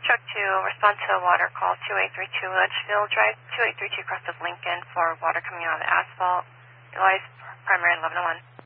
Truck 2, respond to a water call 2832 Litchfield Drive, 2832 cross of Lincoln for water coming out of the asphalt. Elias, primary 1101.